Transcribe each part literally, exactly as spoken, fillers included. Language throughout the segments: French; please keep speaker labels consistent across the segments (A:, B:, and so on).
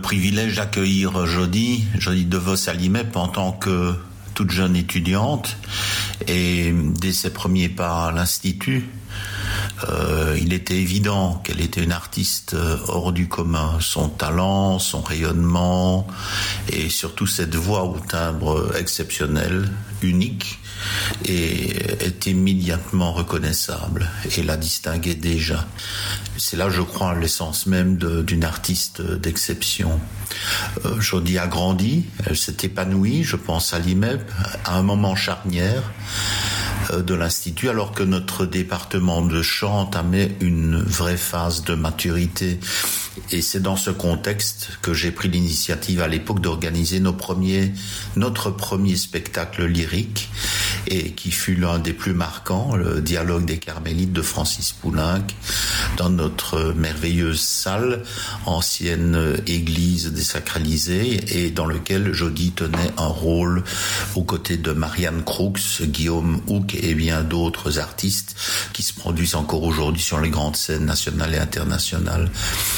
A: privilège d'accueillir Jody, Jody DeVos à l'I M E P en tant que toute jeune étudiante. Et dès ses premiers pas à l'Institut, euh, il était évident qu'elle était une artiste hors du commun. Son talent, son rayonnement et surtout cette voix au timbre exceptionnel, unique, et est immédiatement reconnaissable et la distinguait déjà. C'est là, je crois, l'essence même de, d'une artiste d'exception. Euh, Jody a grandi, elle s'est épanouie, je pense à l'I M E P, à un moment charnière euh, de l'Institut, alors que notre département de chant entamait une vraie phase de maturité. Et c'est dans ce contexte que j'ai pris l'initiative à l'époque d'organiser nos premiers, notre premier spectacle lyrique, et qui fut l'un des plus marquants, le Dialogue des Carmélites de Francis Poulenc, dans notre merveilleuse salle, ancienne église désacralisée, et dans lequel Jody tenait un rôle aux côtés de Marianne Crooks, Guillaume Houck et bien d'autres artistes qui se produisent encore aujourd'hui sur les grandes scènes nationales et internationales.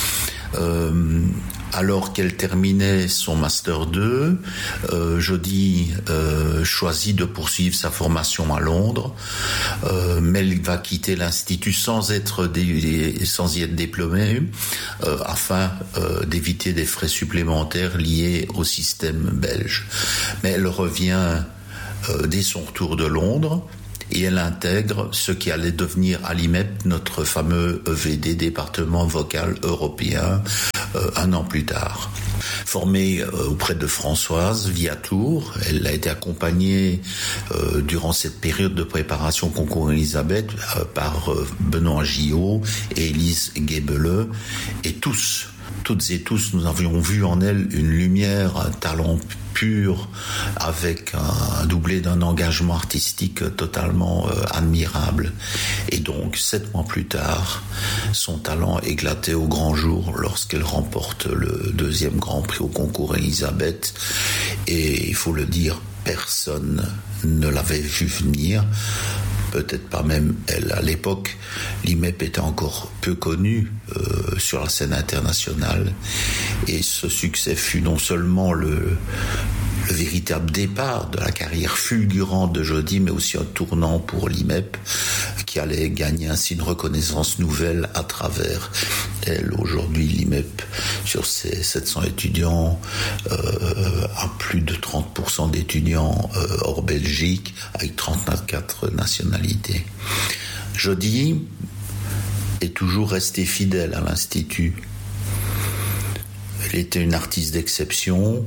A: Euh, alors qu'elle terminait son Master deux, euh, Jody euh, choisit de poursuivre sa formation à Londres, euh, mais elle va quitter l'Institut sans être dé- sans y être diplômée, euh, afin euh, d'éviter des frais supplémentaires liés au système belge. Mais elle revient euh, dès son retour de Londres. Et elle intègre ce qui allait devenir à l'I M E P notre fameux E V D, département vocal européen, euh, un an plus tard. Formée euh, auprès de Françoise Viatour, elle a été accompagnée euh, durant cette période de préparation au concours Elisabeth euh, par euh, Benoît Gillot et Élise Guébeleux, et tous, toutes et tous, nous avions vu en elle une lumière, un talent pur, avec un doublé d'un engagement artistique totalement euh, admirable. Et donc, sept mois plus tard, son talent éclatait au grand jour lorsqu'elle remporte le deuxième Grand Prix au concours Elisabeth. Et il faut le dire, personne ne l'avait vu venir. Peut-être pas même elle. À l'époque, l'I M E P était encore peu connu euh, sur la scène internationale. Et ce succès fut non seulement le, le véritable départ de la carrière fulgurante de Jody, mais aussi un tournant pour l'I M E P, qui allait gagner ainsi une reconnaissance nouvelle à travers elle. Aujourd'hui, l'I M E P, sur ses sept cents étudiants, euh, a plus de trente pour cent d'étudiants euh, hors Belgique, avec trente-quatre nationalités. Jody est toujours restée fidèle à l'Institut. Elle était une artiste d'exception,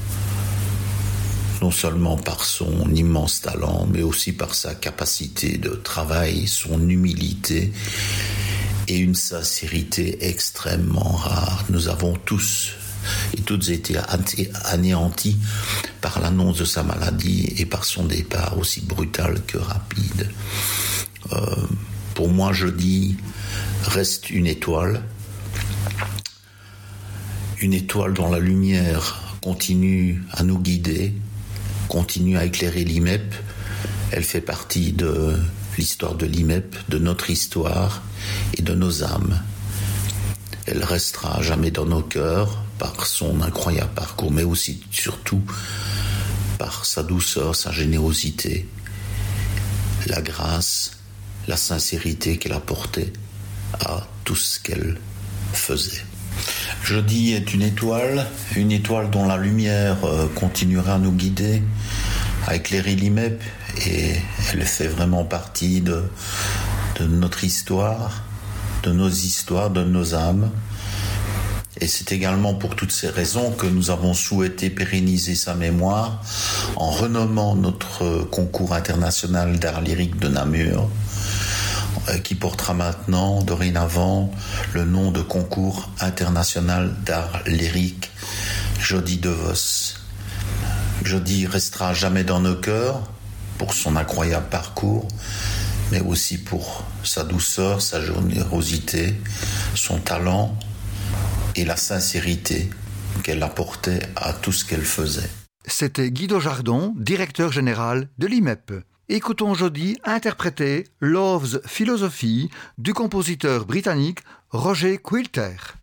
A: non seulement par son immense talent, mais aussi par sa capacité de travail, son humilité et une sincérité extrêmement rare. Nous avons tous et toutes été anéantis par l'annonce de sa maladie et par son départ aussi brutal que rapide. Euh, pour moi, Jody reste une étoile, une étoile dont la lumière continue à nous guider, continue à éclairer l'I M E P. Elle fait partie de l'histoire de l'I M E P, de notre histoire et de nos âmes. Elle restera jamais dans nos cœurs par son incroyable parcours, mais aussi, surtout, par sa douceur, sa générosité, la grâce, la sincérité qu'elle apportait à tout ce qu'elle faisait. Jody est une étoile, une étoile dont la lumière continuera à nous guider, à éclairer l'I M E P, et elle fait vraiment partie de, de notre histoire, de nos histoires, de nos âmes. Et c'est également pour toutes ces raisons que nous avons souhaité pérenniser sa mémoire en renommant notre concours international d'art lyrique de Namur, qui portera maintenant, dorénavant, le nom de concours international d'art lyrique Jody DeVos. Jody restera jamais dans nos cœurs pour son incroyable parcours, mais aussi pour sa douceur, sa générosité, son talent et la sincérité qu'elle apportait à tout ce qu'elle faisait.
B: C'était Guido Jardon, directeur général de l'I M E P. Écoutons Jody interpréter Love's Philosophy du compositeur britannique Roger Quilter.